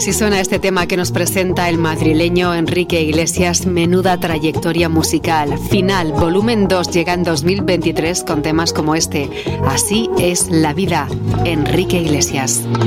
Así suena este tema que nos presenta el madrileño Enrique Iglesias. Menuda trayectoria musical. Final, volumen 2 llega en 2023 con temas como este. Así es la vida. Enrique Iglesias.